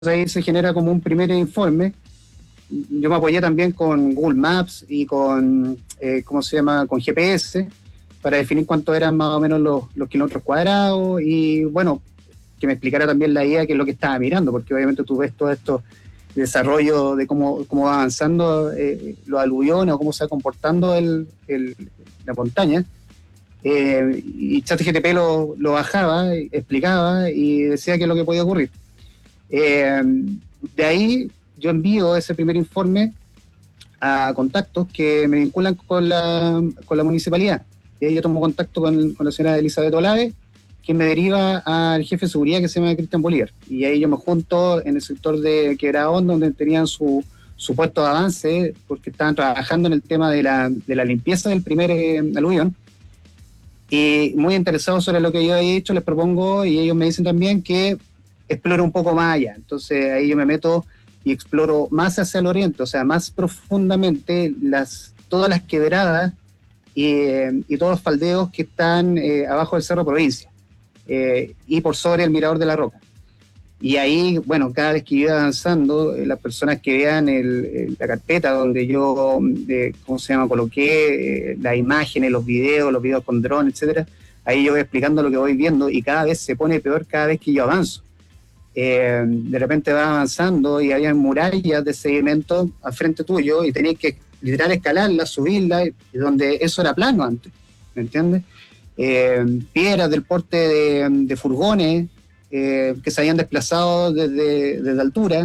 ahí se genera como un primer informe. Yo me apoyé también con Google Maps y con, ¿cómo se llama?, con GPS, para definir cuánto eran más o menos los kilómetros cuadrados y, bueno, que me explicara también la idea, que es lo que estaba mirando, porque obviamente tú ves todo esto desarrollo de cómo va avanzando los aluviones o cómo se va comportando la montaña. Y ChatGPT lo bajaba, explicaba y decía qué es lo que podía ocurrir. Eh, de ahí yo envío ese primer informe a contactos que me vinculan con la municipalidad. Y ahí yo tomo contacto con la señora Elizabeth Olave, quien me deriva al jefe de seguridad, que se llama Cristian Bolívar. Y ahí yo me junto en el sector de Quebrada Hondo, donde tenían su puesto de avance, porque estaban trabajando en el tema de la limpieza del primer aluvión. Y muy interesados sobre lo que yo he hecho, les propongo, y ellos me dicen también que explore un poco más allá. Entonces ahí yo me meto y exploro más hacia el oriente, o sea, más profundamente todas las quebradas y todos los faldeos que están abajo del Cerro Provincia y por sobre el Mirador de la Roca. Y ahí, bueno, cada vez que iba avanzando, las personas que vean la carpeta donde yo, ¿cómo se llama?, coloqué las imágenes, los videos con dron, etcétera, ahí yo voy explicando lo que voy viendo y cada vez se pone peor cada vez que yo avanzo. De repente va avanzando y había murallas de sedimento al frente tuyo y tenías que literal escalarla, subirla, y donde eso era plano antes, ¿me entiendes? Piedras del porte de furgones que se habían desplazado desde altura,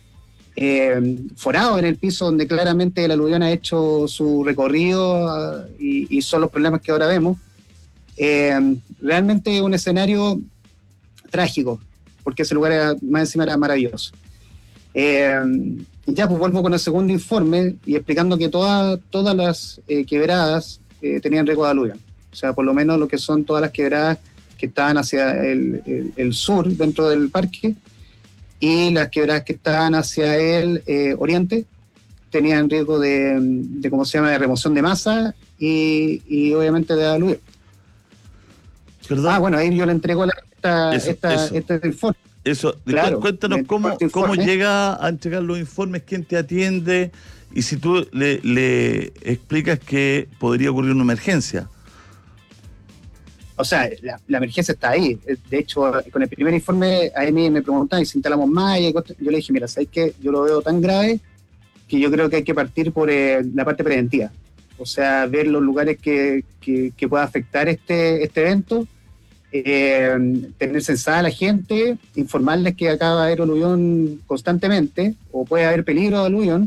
forados en el piso donde claramente el aluvión ha hecho su recorrido y son los problemas que ahora vemos. Realmente un escenario trágico, porque ese lugar más encima era maravilloso. Ya, pues vuelvo con el segundo informe y explicando que todas las quebradas tenían riesgo de aluvión. O sea, por lo menos lo que son todas las quebradas que estaban hacia el sur dentro del parque y las quebradas que estaban hacia el oriente tenían riesgo de ¿cómo se llama?, de remoción de masa y obviamente de aluvión. ¿Verdad? Bueno, ahí yo le entrego este informe. Eso, claro, cuéntanos cómo llega a entregar los informes, quién te atiende y si tú le explicas que podría ocurrir una emergencia. O sea, la emergencia está ahí. De hecho, con el primer informe, a mí me preguntaban si instalamos malla. Yo le dije, mira, ¿sabes qué? Yo lo veo tan grave que yo creo que hay que partir por la parte preventiva. O sea, ver los lugares que pueda afectar este evento, tener censada a la gente, informarles que acá va a haber aluvión constantemente, o puede haber peligro de aluvión,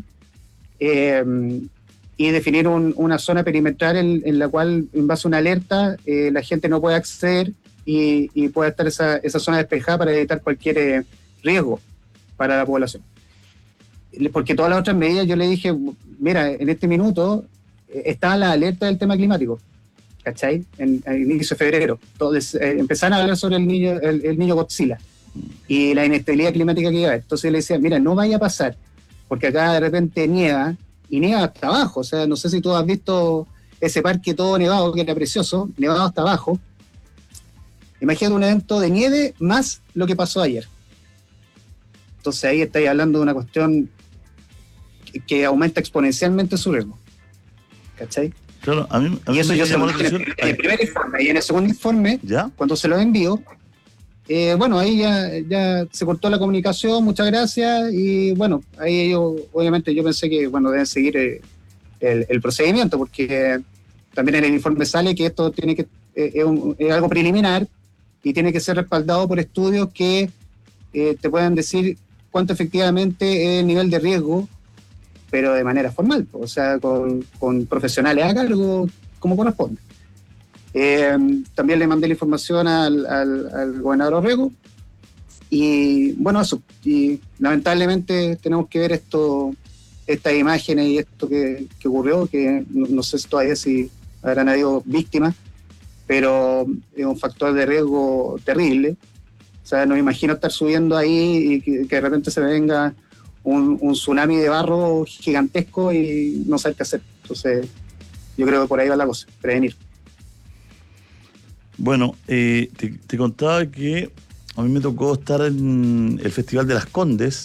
y definir una zona perimetral en la cual, en base a una alerta, la gente no puede acceder y pueda estar esa zona despejada para evitar cualquier riesgo para la población. Porque todas las otras medidas yo le dije, mira, en este minuto estaba la alerta del tema climático, ¿cachai? En inicio de febrero. Entonces empezaron a hablar sobre el niño Godzilla y la inestabilidad climática que iba a haber. Entonces le decía, mira, no vaya a pasar, porque acá de repente nieva, y nieva hasta abajo. O sea, no sé si tú has visto ese parque todo nevado, que era precioso, nevado hasta abajo. Imagínate un evento de nieve más lo que pasó ayer. Entonces ahí estáis hablando de una cuestión que aumenta exponencialmente su riesgo. ¿Cachai? Claro, a mí y eso yo se lo dije en el primer informe. Y en el segundo informe, ¿ya?, cuando se lo envío, bueno, ahí ya se cortó la comunicación, muchas gracias, y bueno, ahí ellos, obviamente yo pensé que, bueno, deben seguir el procedimiento, porque también en el informe sale que esto tiene que es algo preliminar y tiene que ser respaldado por estudios que te puedan decir cuánto efectivamente es el nivel de riesgo, pero de manera formal, o sea, con profesionales a cargo, como corresponde. También le mandé la información al gobernador Orrego y bueno, eso. Y lamentablemente tenemos que ver estas imágenes y esto que ocurrió, que no sé todavía si habrán habido víctimas, pero es un factor de riesgo terrible. O sea, no me imagino estar subiendo ahí y que de repente se me venga un tsunami de barro gigantesco y no saber qué hacer. Entonces, yo creo que por ahí va la cosa, prevenir. Bueno, te contaba que A mí me tocó estar en el Festival de las Condes,